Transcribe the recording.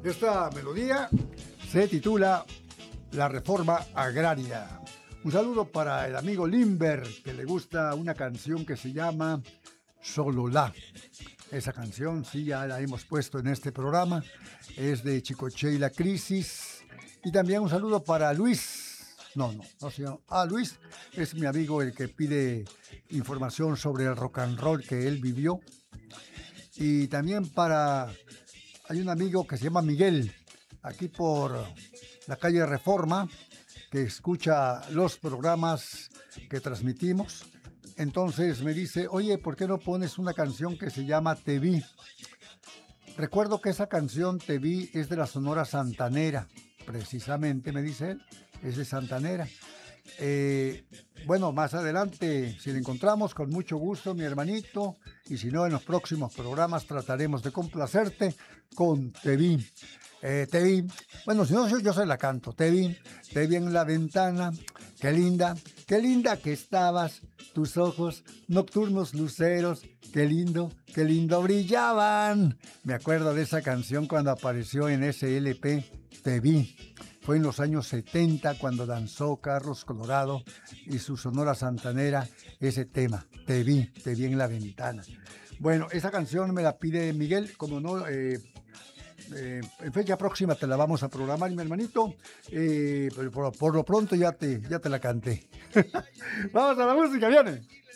Esta melodía se titula La Reforma Agraria. Un saludo para el amigo Limber, que le gusta una canción que se llama Solo La. Esa canción, sí, ya la hemos puesto en este programa. Es de Chicoche y la Crisis. Y también un saludo para Luis. No se llama. Luis es mi amigo, el que pide información sobre el rock and roll que él vivió. Y también hay un amigo que se llama Miguel, aquí por la calle Reforma, que escucha los programas que transmitimos. Entonces me dice, oye, ¿por qué no pones una canción que se llama Te Vi? Recuerdo que esa canción Te Vi es de la Sonora Santanera, precisamente, me dice él, es de Santanera. Bueno, más adelante, si la encontramos, con mucho gusto, mi hermanito, y si no, en los próximos programas trataremos de complacerte con Te Vi. Te vi, bueno, si no, yo se la canto. Te vi en la ventana, qué linda que estabas, tus ojos nocturnos luceros, qué lindo brillaban. Me acuerdo de esa canción cuando apareció en ese LP, Te Vi. Fue en los años 70 cuando danzó Carlos Colorado y su Sonora Santanera ese tema, Te vi en la ventana. Bueno, esa canción me la pide Miguel, como no, en fecha próxima te la vamos a programar, mi hermanito, pero por lo pronto ya te la canté. Vamos a la música, viene.